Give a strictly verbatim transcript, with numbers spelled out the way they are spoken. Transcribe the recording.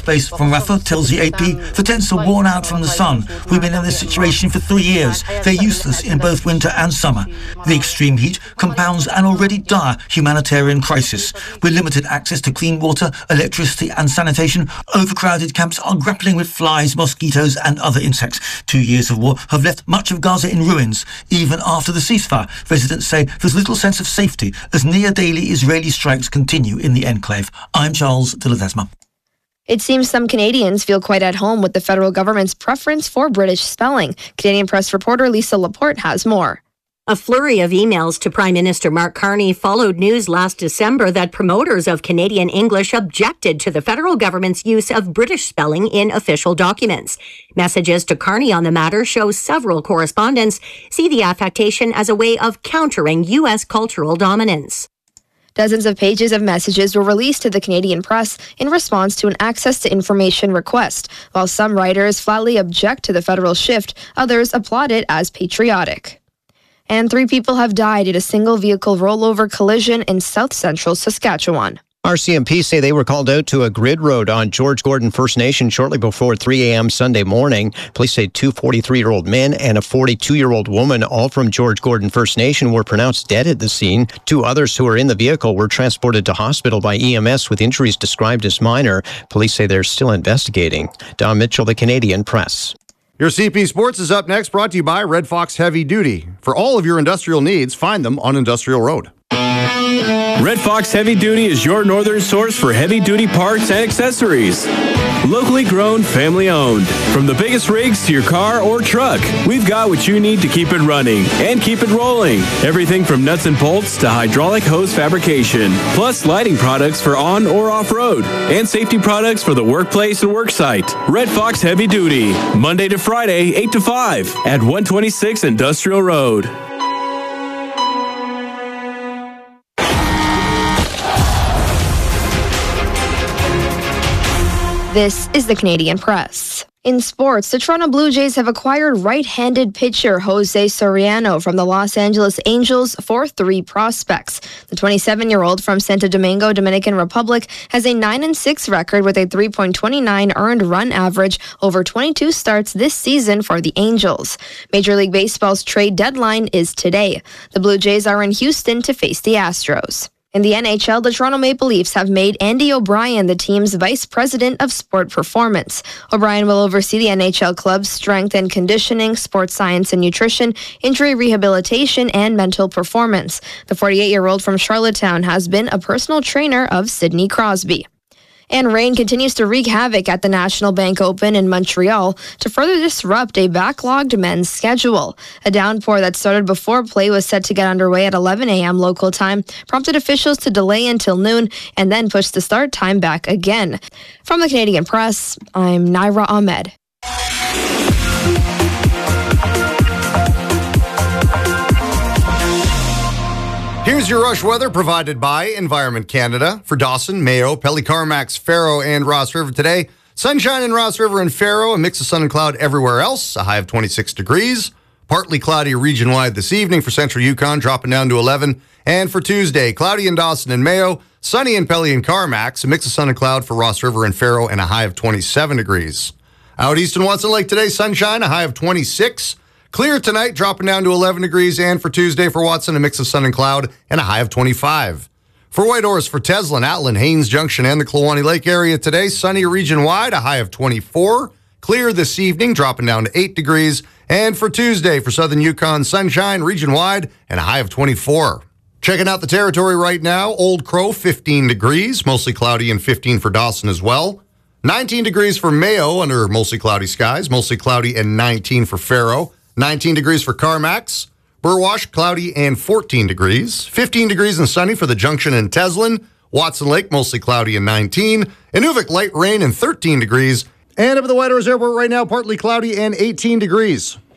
Space from Rafa tells the A P, the tents are worn out from the sun. We've been in this situation for three years. They're useless in both winter and summer. The extreme heat compounds an already dire humanitarian crisis. With limited access to clean water, electricity and sanitation, overcrowded camps are grappling with flies, mosquitoes and other insects. Two years of war have left much of Gaza in ruins. Even after the ceasefire, residents say there's little sense of safety as near-daily Israeli strikes continue in the enclave. I'm Charles de Ledesma. It seems some Canadians feel quite at home with the federal government's preference for British spelling. Canadian Press reporter Lisa Laporte has more. A flurry of emails to Prime Minister Mark Carney followed news last December that promoters of Canadian English objected to the federal government's use of British spelling in official documents. Messages to Carney on the matter show several correspondents see the affectation as a way of countering U S cultural dominance. Dozens of pages of messages were released to the Canadian press in response to an access to information request. While some writers flatly object to the federal shift, others applaud it as patriotic. And three people have died at a single-vehicle rollover collision in south-central Saskatchewan. R C M P say they were called out to a grid road on George Gordon First Nation shortly before three a.m. Sunday morning. Police say two forty-three-year-old men and a forty-two-year-old woman, all from George Gordon First Nation, were pronounced dead at the scene. Two others who were in the vehicle were transported to hospital by E M S with injuries described as minor. Police say they're still investigating. Don Mitchell, the Canadian Press. Your C P Sports is up next, brought to you by Red Fox Heavy Duty. For all of your industrial needs, find them on Industrial Road. Red Fox Heavy Duty is your northern source for heavy-duty parts and accessories. Locally grown, family-owned. From the biggest rigs to your car or truck, we've got what you need to keep it running and keep it rolling. Everything from nuts and bolts to hydraulic hose fabrication, plus lighting products for on or off-road, and safety products for the workplace and worksite. Red Fox Heavy Duty, Monday to Friday, eight to five at one twenty-six Industrial Road. This is the Canadian Press. In sports, the Toronto Blue Jays have acquired right-handed pitcher Jose Soriano from the Los Angeles Angels for three prospects. The twenty-seven-year-old from Santo Domingo, Dominican Republic, has a nine and six record with a three point two nine earned run average over twenty-two starts this season for the Angels. Major League Baseball's trade deadline is today. The Blue Jays are in Houston to face the Astros. In the N H L, the Toronto Maple Leafs have made Andy O'Brien the team's vice president of sport performance. O'Brien will oversee the N H L club's strength and conditioning, sports science and nutrition, injury rehabilitation, and mental performance. The forty-eight-year-old from Charlottetown has been a personal trainer of Sidney Crosby. And rain continues to wreak havoc at the National Bank Open in Montreal to further disrupt a backlogged men's schedule. A downpour that started before play was set to get underway at eleven a.m. local time prompted officials to delay until noon and then push the start time back again. From the Canadian Press, I'm Naira Ahmed. Here's your rush weather provided by Environment Canada. For Dawson, Mayo, Pelly Carmax, Faro, and Ross River today. Sunshine in Ross River and Faro, a mix of sun and cloud everywhere else, a high of twenty-six degrees. Partly cloudy region-wide this evening for central Yukon, dropping down to eleven. And for Tuesday, cloudy in Dawson and Mayo, sunny in Pelly and Carmax, a mix of sun and cloud for Ross River and Faro, and a high of twenty-seven degrees. Out east in Watson Lake today, sunshine, a high of twenty-six. Clear tonight, dropping down to eleven degrees, and for Tuesday for Watson, a mix of sun and cloud, and a high of twenty-five. For Whitehorse, for Teslin, Atlin, Haines Junction, and the Kluwani Lake area today, sunny region-wide, a high of twenty-four. Clear this evening, dropping down to eight degrees. And for Tuesday, for Southern Yukon, sunshine region-wide, and a high of twenty-four. Checking out the territory right now, Old Crow, fifteen degrees, mostly cloudy, and fifteen for Dawson as well. nineteen degrees for Mayo under mostly cloudy skies, mostly cloudy, and nineteen for Faro. nineteen degrees for Carmax. Burwash, cloudy and fourteen degrees. fifteen degrees and sunny for the Junction and Teslin. Watson Lake, mostly cloudy and nineteen. Inuvik, light rain and thirteen degrees. And over the Whitehorse Airport right now, partly cloudy and eighteen degrees.